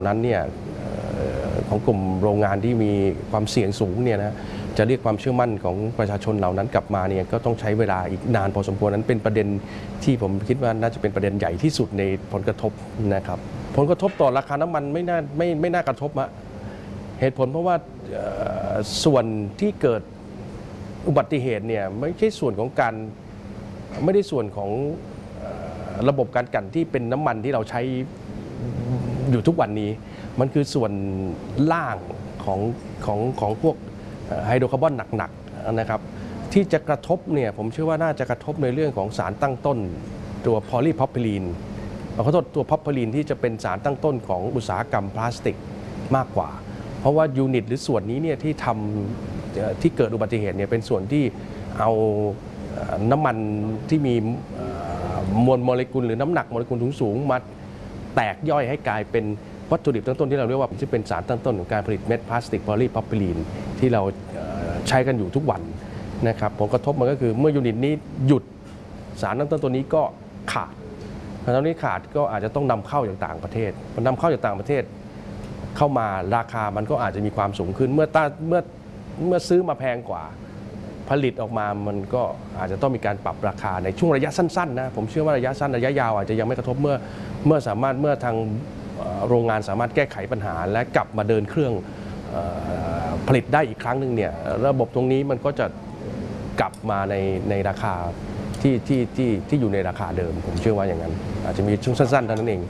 นั้นเนี่ยของกลุ่มโรงงานที่มีความเสี่ยงสูงเนี่ยนะจะเรียกความเชื่อมั่นของประชาชนเหล่านั้นกลับมาเนี่ยก็ต้องใช้เวลาอีกนานพอสมควรนั้นเป็นประเด็นที่ผมคิดว่าน่าจะเป็นประเด็นใหญ่ที่สุดในผลกระทบนะครับผลกระทบต่อราคาน้ำมันไม่น่ากระทบอะเหตุผลเพราะว่าส่วนที่เกิดอุบัติเหตุเนี่ยไม่ใช่ส่วนของการไม่ได้ส่วนของระบบการกลั่นที่เป็นน้ำมันที่เราใช้อยู่ทุกวันนี้มันคือส่วนล่างของพวกไฮโดรคาร์บอนหนักๆนะครับที่จะกระทบเนี่ยผมเชื่อว่าน่าจะกระทบในเรื่องของสารตั้งต้นตัวพอลีพรอพพิลีนขอโทษตัวพรอพพิลีนที่จะเป็นสารตั้งต้นของอุตสาหกรรมพลาสติกมากกว่าเพราะว่ายูนิตหรือส่วนนี้เนี่ยที่ทำที่เกิดอุบัติเหตุเนี่ยเป็นส่วนที่เอาน้ำมันที่มีมวลโมเลกุลหรือน้ำหนักโมเลกุลสูงมาแตกย่อยให้กลายเป็นวัตถุดิบตั้งต้นที่เราเรียกว่าจะเป็นสารตั้งต้นของการผลิตเม็ดพลาสติกพอลีพรอพพิลีนที่เราใช้กันอยู่ทุกวันนะครับผลกระทบมันก็คือเมื่อยูนิตนี้หยุดสารตั้งต้นตัวนี้ก็ขาดพอตอนนี้ขาดก็อาจจะต้องนำเข้าจากต่างประเทศพอนำเข้าจากต่างประเทศเข้ามาราคามันก็อาจจะมีความสูงขึ้นเมื่อซื้อมาแพงกว่าผลิตออกมามันก็อาจจะต้องมีการปรับราคาในช่วงระยะสั้นๆนะผมเชื่อว่าระยะสั้นระยะยาวอาจจะยังไม่กระทบเมื่อทางโรงงานสามารถแก้ไขปัญหาและกลับมาเดินเครื่องผลิตได้อีกครั้งหนึ่งเนี่ยระบบตรงนี้มันก็จะกลับมาในราคาที่อยู่ในราคาเดิมผมเชื่อว่าอย่างนั้นอาจจะมีช่วงสั้นๆเท่านั้นเอง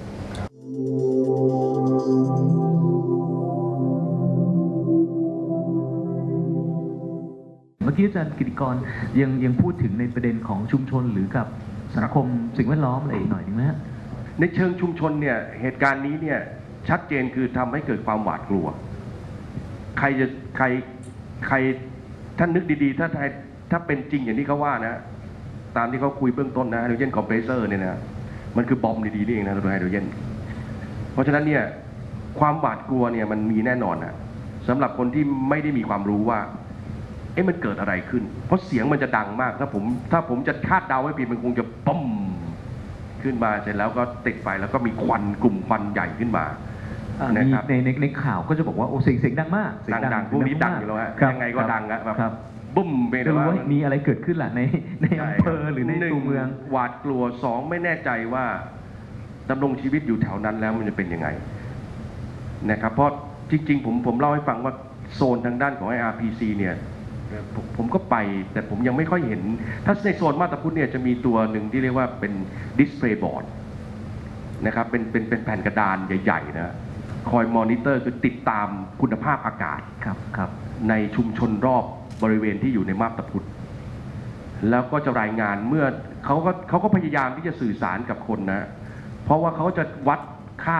เมื่อกี้อาจารย์กิติกรยังพูดถึงในประเด็นของชุมชนหรือกับสังคมสิ่งแวดล้อมอะไรอีกหน่อยนึงไหมฮะในเชิงชุมชนเนี่ยเหตุการณ์นี้เนี่ยชัดเจนคือทำให้เกิดความหวาดกลัวใครท่านนึกดีๆถ้าเป็นจริงอย่างที่เขาว่านะตามที่เขาคุยเบื้องต้นนะไฮโดรเจนคอมเพรสเซอร์เนี่ยนะมันคือบอมดีๆนี่เองนะตัวไฮโดรเจนเพราะฉะนั้นเนี่ยความหวาดกลัวเนี่ยมันมีแน่นอนนะสำหรับคนที่ไม่ได้มีความรู้ว่ามันเกิดอะไรขึ้นเพราะเสียงมันจะดังมากถ้าผมจะคาดเดาให้ผิดมันคงจะปั๊มขึ้นมาเสร็จแล้วก็ติดไฟแล้วก็มีควันกลุ่มควันใหญ่ขึ้นมานะครับในข่าวก็จะบอกว่าโอ้เสียงดังมากดังพวกนี้ดังอยู่แล้วฮะยังไงก็ดังอะแบบบุ้มไปเลยว่ามีอะไรเกิดขึ้นล่ะในอำเภอหรือในตัวเมืองหวาดกลัว2ไม่แน่ใจว่าดำรงชีวิตอยู่แถวนั้นแล้วมันจะเป็นยังไงนะครับเพราะจริงๆผมเล่าให้ฟังว่าโซนทางด้านของ IRPC เนี่ยผมก็ไปแต่ผมยังไม่ค่อยเห็นถ้าในโซนมาตาพุทธเนี่ยจะมีตัวหนึ่งที่เรียกว่าเป็นดิสเพลย์บอร์ดนะครับเป็นแผ่นกระดานใหญ่ๆนะคอยมอนิเตอร์คือติดตามคุณภาพอากาศครับในชุมชนรอบบริเวณที่อยู่ในมาบตาพุธแล้วก็จะรายงานเมื่อเขาก็พยายามที่จะสื่อสารกับคนนะเพราะว่าเขาจะวัดค่า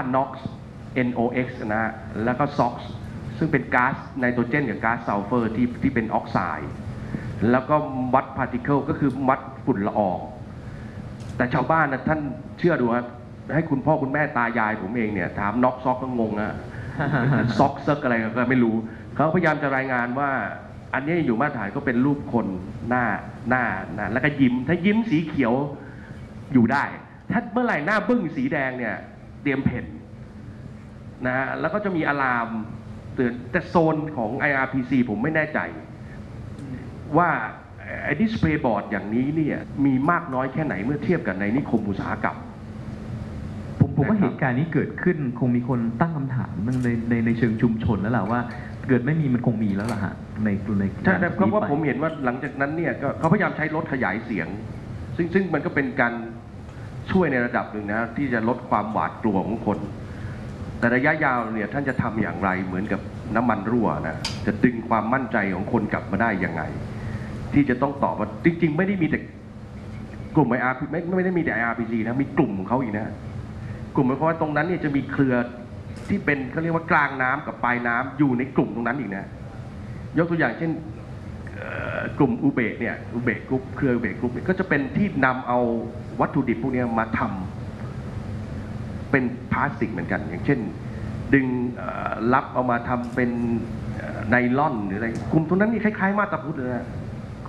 NOx นะแล้วก็ SOx ซึ่งเป็นก๊าซไนโตรเจนกับก๊าซซัลเฟอร์ที่เป็นออกไซด์แล้วก็วัดพาร์ติเคิลก็คือวัดฝุ่นละอองแต่ชาวบ้านนะท่านเชื่อดูฮะให้คุณพ่อคุณแม่ตายายผมเองเนี่ยถามน็อกซอกก็งงอะซอกเซิร์กอะไรก็ไม่รู้เขาพยายามจะรายงานว่าอันนี้อยู่มาตรฐานก็เป็นรูปคนหน้าแล้วก็ยิ้มถ้ายิ้มสีเขียวอยู่ได้ถ้าเมื่อไหร่หน้าบึ้งสีแดงเนี่ยเตรียมเพ่นนะฮะแล้วก็จะมีอะลามเตือนแต่โซนของ IRPC ผมไม่แน่ใจว่าไอ้ดิสเพลย์บอร์ดอย่างนี้เนี่ยมีมากน้อยแค่ไหนเมื่อเทียบกับในนิคมอุตสาหกรรมผมว่าเหตุการณ์นี้เกิดขึ้นคงมีคนตั้งคำถามในเชิงชุมชนแล้วแหละว่าเกิดไม่มีมันคงมีแล้วล่ะฮะในใช่เพราะว่าผมเห็นว่าหลังจากนั้นเนี่ยเขาพยายามใช้รถขยายเสียงซึ่งมันก็เป็นการช่วยในระดับหนึ่งนะที่จะลดความหวาดกลัวของคนแต่ระยะยาวเนี่ยท่านจะทำอย่างไรเหมือนกับน้ำมันรั่วนะจะดึงความมั่นใจของคนกลับมาได้ยังไงที่จะต้องตอบว่าจริงๆไม่ได้มีแต่กลุ่ม IRPC ไม่ได้มีแต่ IRPC นะมีกลุ่มของเขาอีกนะกลุ่มเพราะว่าตรงนั้นเนี่ยจะมีเครือที่เป็นเขาเรียกว่ากลางน้ำกับปลายน้ำอยู่ในกลุ่มตรงนั้นอีกนะยกตัวอย่างเช่นกลุ่มอุเบกเนี่ยอุเบกกรุ๊ปเครืออุเบกกรุ๊ปก็จะเป็นที่นำเอาวัตถุดิบพวกนี้มาทำเป็นพลาสติกเหมือนกันอย่างเช่นดึงรับเอามาทำเป็นไนลอนหรืออะไรกลุ่มตรงนั้นนี่คล้ายๆมาตาพุทธเลยนะ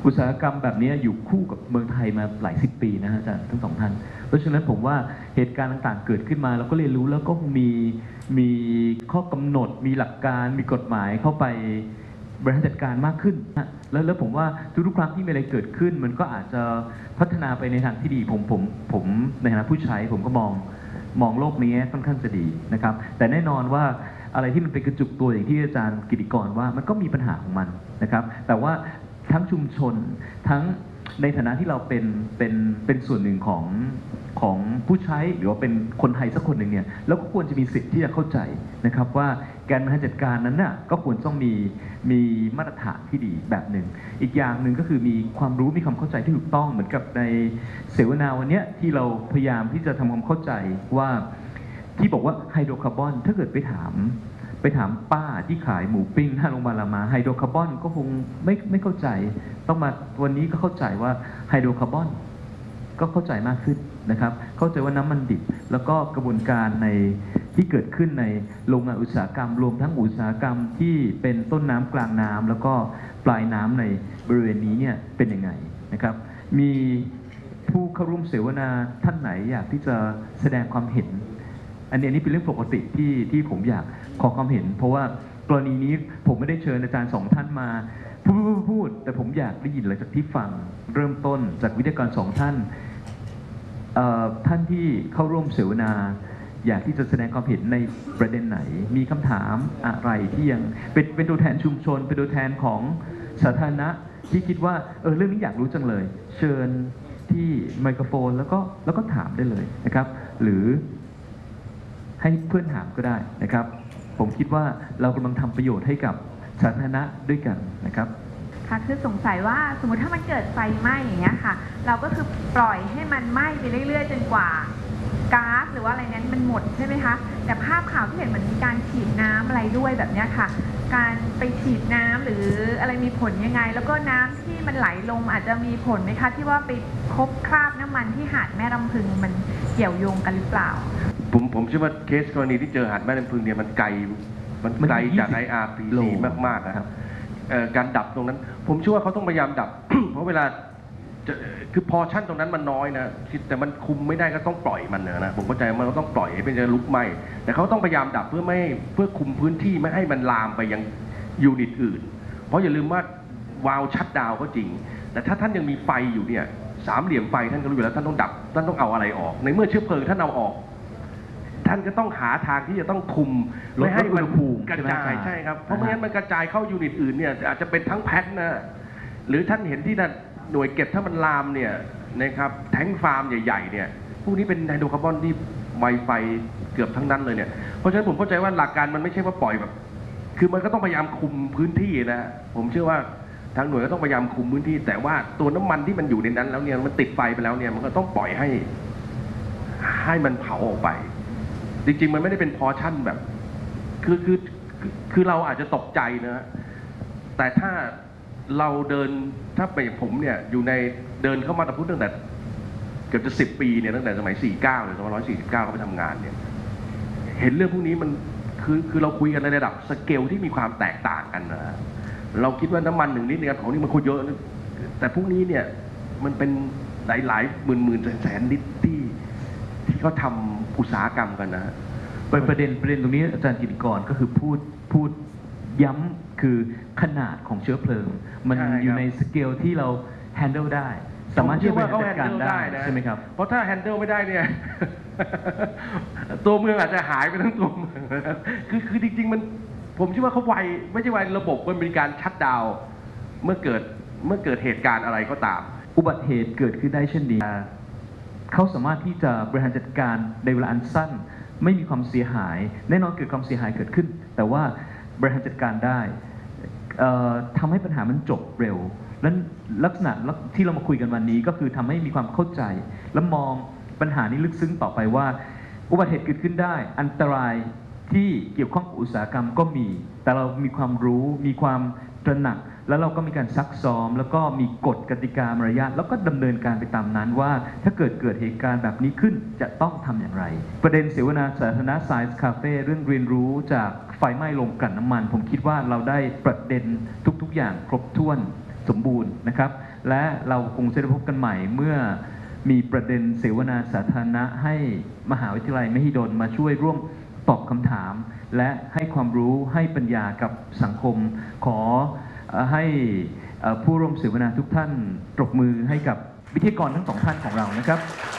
อุตสาหกรรมแบบนี้อยู่คู่กับเมืองไทยมาหลายสิบปีนะฮะอาจารย์ทั้งสองท่านเพราะฉะนั้นผมว่าเหตุการณ์ต่างๆเกิดขึ้นมาเราก็เรียนรู้แล้วก็มีข้อกำหนดมีหลักการมีกฎหมายเข้าไปบริหารจัดการมากขึ้นนะแล้วผมว่าทุกๆครั้งที่มีอะไรเกิดขึ้นมันก็อาจจะพัฒนาไปในทางที่ดีผมในฐานะผู้ใช้ผมก็มองโลกนี้ค่อนข้างจะดีนะครับแต่แน่นอนว่าอะไรที่มันเป็นกระจุกตัวอย่างที่อาจารย์กิติกรว่ามันก็มีปัญหาของมันนะครับแต่ว่าทั้งชุมชนทั้งในฐานะที่เราเป็นส่วนหนึ่งของผู้ใช้หรือว่าเป็นคนไทยสักคนหนึ่งเนี่ยเราก็ควรจะมีสิทธิ์ที่จะเข้าใจนะครับว่าการบริหารจัดการนั้นน่ะก็ควรต้องมีมาตรฐานที่ดีแบบหนึ่งอีกอย่างหนึ่งก็คือมีความรู้มีความเข้าใจที่ถูกต้องเหมือนกับในเสวนาวันนี้ที่เราพยายามที่จะทำความเข้าใจว่าที่บอกว่าไฮโดรคาร์บอนถ้าเกิดไปถามป้าที่ขายหมูปิ้งหน้าโรงพยาบาลรามาไฮโดรคาร์บอนก็คงไม่เข้าใจต้องมาวันนี้ก็เข้าใจว่าไฮโดรคาร์บอนก็เข้าใจมากขึ้นนะครับเข้าใจว่าน้ำมันดิบแล้วก็กระบวนการที่เกิดขึ้นในโรงงานอุตสาหกรรมรวมทั้งอุตสาหกรรมที่เป็นต้นน้ำกลางน้ำแล้วก็ปลายน้ำในบริเวณนี้เนี่ยเป็นยังไงนะครับมีผู้เข้าร่วมเสวนาท่านไหนอยากที่จะแสดงความเห็นอันนี้เป็นเรื่องปกติที่ผมอยากขอความเห็นเพราะว่ากรณีนี้ผมไม่ได้เชิญอาจารย์สองท่านมาพูดแต่ผมอยากได้ยินหลังจากที่ฟังเริ่มต้นจากวิทยากรสองท่านท่านที่เข้าร่วมเสวนาอยากที่จะแสดงความเห็นในประเด็นไหนมีคำถามอะไรที่ยังเป็นตัวแทนชุมชนเป็นตัวแทนของสาธารณะที่คิดว่าเรื่องนี้อยากรู้จังเลยเชิญที่ไมโครโฟนแล้วก็ถามได้เลยนะครับหรือให้เพื่อนถามก็ได้นะครับผมคิดว่าเรากำลังทำประโยชน์ให้กับสาธารณะด้วยกันนะครับค่ะคือสงสัยว่าสมมติถ้ามันเกิดไฟไหม้อย่างเงี้ยค่ะเราก็คือปล่อยให้มันไหม้ไปเรื่อยๆจนกว่าก๊าซหรือว่าอะไรนั้นมันหมดใช่ไหมคะแต่ภาพข่าวที่เห็นเหมือนมีการฉีดน้ำอะไรด้วยแบบเนี้ยค่ะการไปฉีดน้ำหรืออะไรมีผลยังไงแล้วก็น้ำที่มันไหลลงอาจจะมีผลไหมคะที่ว่าไปพบคราบน้ำมันที่หาดแม่ลำพึงมันเกี่ยวโยงกันหรือเปล่าผมเชื่อว่าเคสกรณีที่เจอหาดแม่ลำพึงเนี่ยมันไกลจาก IRPC มากๆนะครับการดับตรงนั้นผมเชื่อว่าเขาต้องพยายามดับ เพราะเวลาคือพอชั่นตรงนั้นมันน้อยนะแต่มันคุมไม่ได้ก็ต้องปล่อยมันนะผมเข้าใจมันก็ต้องปล่อยให้เป็นจะลุกไหม้แต่เขาต้องพยายามดับเพื่อคุมพื้นที่ไม่ให้มันลามไปยังยูนิตอื่นเพราะอย่าลืมว่าวาล์วชัตดาวน์ก็จริงแต่ถ้าท่านยังมีไฟอยู่เนี่ยสามเหลี่ยมไฟท่านก็รู้อยู่แล้วท่านต้องดับท่านต้องเอาอะไรออกในเมื่อเชื้อเพลิงท่านเอาออกท่านก็ต้องหาทางที่จะต้องคุมไม่ให้มันกระจายใช่ครับเพราะไม่งั้นมันกระจายเข้ายูนิตอื่นเนี่ยอาจจะเป็นทั้งแพทนะหรือท่านเห็นที่นั่นหน่วยเก็บถ้ามันลามเนี่ยนะครับแท้งฟาร์มใหญ่ๆเนี่ยพวกนี้เป็นไฮโดรคาร์บอนที่ไวไฟเกือบทั้งนั้นเลยเนี่ยเพราะฉะนั้นผมเข้าใจว่าหลักการมันไม่ใช่ว่าปล่อยแบบคือมันก็ต้องพยายามคุมพื้นที่นะผมเชื่อว่าทางหน่วยก็ต้องพยายามคุมพื้นที่แต่ว่าตัวน้ำมันที่มันอยู่ในนั้นแล้วเนี่ยมันติดไฟไปแล้วเนี่ยมันก็ต้องปล่อยให้มันเผาออกไปจริงๆมันไม่ได้เป็นพอชั่นแบบคือเราอาจจะตกใจนะแต่ถ้าเราเดินถ้าไปผมเนี่ยอยู่ในเดินเข้ามาตะพุทธตั้งแต่เกือบจะ10 ปีเนี่ยตั้งแต่สมัย49หรือ2549เขาไปทำงานเนี่ยเห็นเรื่องพวกนี้มันคือเราคุยกันในระดับสเกลที่มีความแตกต่างกันนะเราคิดว่าน้ำมัน1 ลิตรเนี่ยของนี่มันโคตรเยอะแต่พวกนี้เนี่ยมันเป็นหลายหมื่นแสนลิตรที่เขาทำอุตสาหกรรมกันนะประเด็นตรงนี้อาจารย์กิติกรก็คือพูดย้ำคือขนาดของเชื้อเพลิงมันอยู่ในสเกลที่เรา handle ได้สามารถที่จะจัดการได้ใช่ไหมครับเพราะถ้า handle ไม่ได้เนี่ยตัวเมืองอาจจะหายไปทั้งตัวเมืองคือจริงๆมันผมเชื่อว่าเขาไวไม่ใช่ไวระบบมันมีการชัตดาวน์เมื่อเกิดเหตุการณ์อะไรก็ตามอุบัติเหตุเกิดขึ้นได้เช่นนี้เขาสามารถที่จะบริหารจัดการในเวลาอันสั้นไม่มีความเสียหายแน่นอนเกิดความเสียหายเกิดขึ้นแต่ว่าบริหารจัดการได้ทำให้ปัญหามันจบเร็วและลักษณะที่เรามาคุยกันวันนี้ก็คือทำให้มีความเข้าใจและมองปัญหานี้ลึกซึ้งต่อไปว่าอุบัติเหตุเกิดขึ้นได้อันตรายที่เกี่ยวข้องกับอุตสาหกรรมก็มีแต่เรามีความรู้มีความตระหนักแล้วเราก็มีการซักซ้อมแล้วก็มีกฎกติกามารยาทแล้วก็ดำเนินการไปตามนั้นว่าถ้าเกิดเหตุการณ์แบบนี้ขึ้นจะต้องทำอย่างไรประเด็นเสวนาสาธารณะ Science Cafe เรื่องเรียนรู้จากไฟไหม้โรงกลั่นน้ำมันผมคิดว่าเราได้ประเด็นทุกๆอย่างครบถ้วนสมบูรณ์นะครับและเราคงจะได้พบกันใหม่เมื่อมีประเด็นเสวนาสาธารณะให้มหาวิทยาลัยมหิดลมาช่วยร่วมตอบคำถาม และให้ความรู้ให้ปัญญากับสังคมขอให้ผู้ร่วมเสวนาทุกท่านปรบมือให้กับวิทยากรทั้งสองท่านของเรานะครับ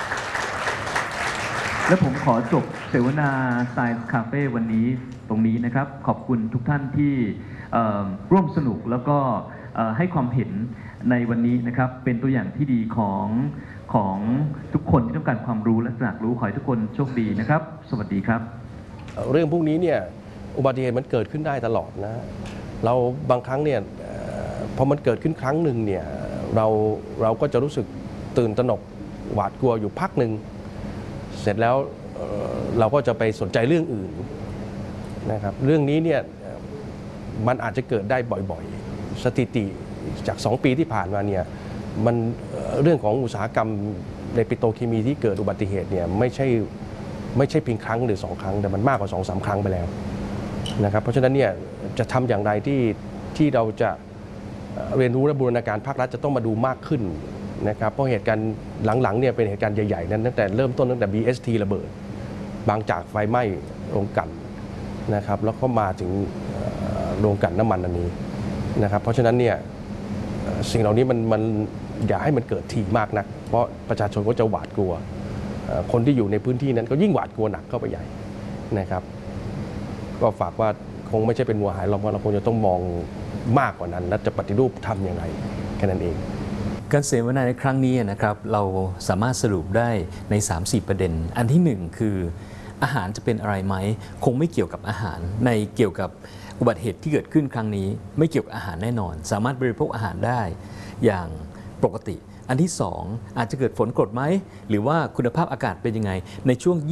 และผมขอจบเสวนา Science Cafe วันนี้ตรงนี้นะครับขอบคุณทุกท่านที่ร่วมสนุกแล้วก็ให้ความเห็นในวันนี้นะครับเป็นตัวอย่างที่ดีของทุกคนที่ต้องการความรู้และอยากรู้ขอให้ทุกคนโชคดีนะครับสวัสดีครับเรื่องพวกนี้เนี่ยอุบัติเหตุมันเกิดขึ้นได้ตลอดนะเราบางครั้งเนี่ยพอมันเกิดขึ้นครั้งหนึ่งเนี่ยเราก็จะรู้สึกตื่นตระหนกหวาดกลัวอยู่พักหนึ่งเสร็จแล้วเราก็จะไปสนใจเรื่องอื่นนะครับเรื่องนี้เนี่ยมันอาจจะเกิดได้บ่อยๆสถิติจาก2 ปีที่ผ่านมาเนี่ยมันเรื่องของอุตสาหกรรมในปิโตรเคมีที่เกิดอุบัติเหตุเนี่ยไม่ใช่เพียงครั้งหรือ2 ครั้งแต่มันมากกว่า 2-3 ครั้งไปแล้วนะครับเพราะฉะนั้นเนี่ยจะทำอย่างไรที่เราจะเรียนรู้และบูรณาการภาครัฐจะต้องมาดูมากขึ้นนะครับเพราะเหตุการณ์หลังๆเนี่ยเป็นเหตุการณ์ใหญ่ๆนั้นตั้งแต่เริ่มต้นตั้งแต่ BST ระเบิดบางจากไฟไหม้โรงกลั่นนะครับแล้วก็มาถึงโรงกลั่นน้ำมันอันนี้นะครับเพราะฉะนั้นเนี่ยสิ่งเหล่านี้มันอย่าให้มันเกิดถี่มากนักเพราะประชาชนก็จะหวาดกลัวคนที่อยู่ในพื้นที่นั้นก็ยิ่งหวาดกลัวหนักเข้าไปใหญ่นะครับก็ฝากว่าคงไม่ใช่เป็นวัวหายเราคงจะต้องมองมากกว่านั้นและจะปฏิรูปทำอย่างไรแค่นั้นเองการเสวนาในครั้งนี้นะครับเราสามารถสรุปได้ใน 3-4 ประเด็นอันที่1คืออาหารจะเป็นอะไรไหมคงไม่เกี่ยวกับอาหารในเกี่ยวกับอุบัติเหตุที่เกิดขึ้นครั้งนี้ไม่เกี่ยวกับอาหารแน่นอนสามารถบริโภคอาหารได้อย่างปกติอันที่2อาจจะเกิดฝนกรดไหมหรือว่าคุณภาพอากาศเป็นยังไงในช่วง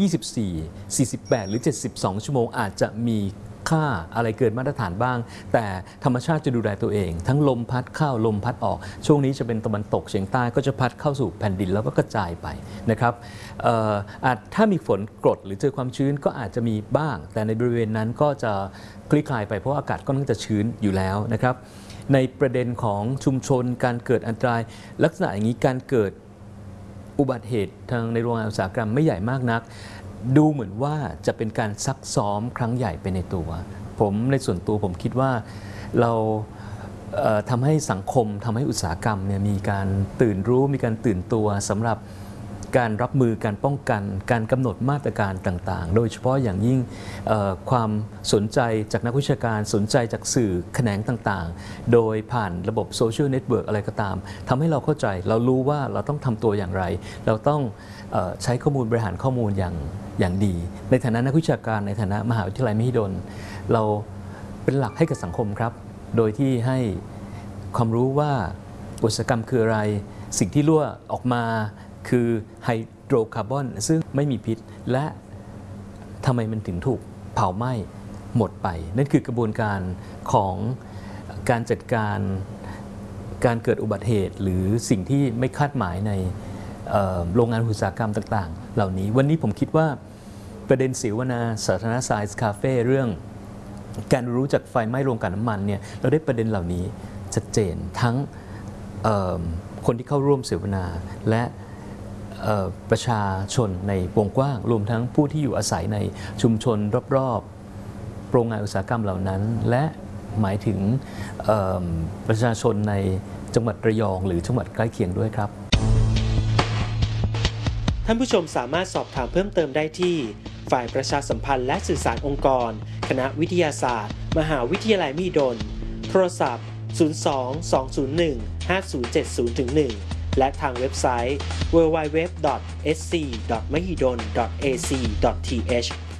24 48หรือ72ชั่วโมงอาจจะมีค่าอะไรเกินมาตรฐานบ้างแต่ธรรมชาติจะดูแลตัวเองทั้งลมพัดเข้าลมพัดออกช่วงนี้จะเป็นตะวันตกเฉียงใต้ก็จะพัดเข้าสู่แผ่นดินแล้วก็กระจายไปนะครับถ้ามีฝนกรดหรือเจอความชื้นก็อาจจะมีบ้างแต่ในบริเวณนั้นก็จะคลี่คลายไปเพราะอากาศก็น่าจะชื้นอยู่แล้วนะครับในประเด็นของชุมชนการเกิดอันตรายลักษณะอย่างนี้การเกิดอุบัติเหตุทางในโรงงานอุตสาหกรรมไม่ใหญ่มากนักดูเหมือนว่าจะเป็นการซักซ้อมครั้งใหญ่ไปในตัวในส่วนตัวผมคิดว่าเราทำให้สังคมทำให้อุตสาหกรรมเนี่ยมีการตื่นรู้มีการตื่นตัวสำหรับการรับมือการป้องกันการกำหนดมาตรการต่างๆโดยเฉพาะอย่างยิ่งความสนใจจากนักวิชาการสนใจจากสื่อแขนงต่างๆโดยผ่านระบบโซเชียลเน็ตเวิร์กอะไรก็ตามทำให้เราเข้าใจเรารู้ว่าเราต้องทำตัวอย่างไรเราต้องใช้ข้อมูลบริหารข้อมูลอย่างดีในฐานะนักวิชาการในฐานะมหาวิทยาลัยมหิดลเราเป็นหลักให้กับสังคมครับโดยที่ให้ความรู้ว่าอุตสาหกรรมคืออะไรสิ่งที่รั่วออกมาคือไฮโดรคาร์บอนซึ่งไม่มีพิษและทำไมมันถึงถูกเผาไหม้หมดไปนั่นคือกระบวนการของการจัดการการเกิดอุบัติเหตุหรือสิ่งที่ไม่คาดหมายในโรงงานอุตสาหกรรมต่างๆเหล่านี้วันนี้ผมคิดว่าประเด็นเสวนาสาธารณะ Science Cafe เรื่องการรู้จากไฟไหม้โรงกลั่นน้ำมันเนี่ยเราได้ประเด็นเหล่านี้ชัดเจนทั้งคนที่เข้าร่วมเสวนาและประชาชนในวงกว้างรวมทั้งผู้ที่อยู่อาศัยในชุมชนรอบๆโรงงานอุตสาหกรรมเหล่านั้นและหมายถึงประชาชนในจังหวัดระยองหรือจังหวัดใกล้เคียงด้วยครับท่านผู้ชมสามารถสอบถามเพิ่มเติมได้ที่ฝ่ายประชาสัมพันธ์และสื่อสารองค์กรคณะวิทยาศาสตร์มหาวิทยาลัยมหิดลโทรศัพท์02-201-5070-1และทางเว็บไซต์ www.sc.mahidol.ac.th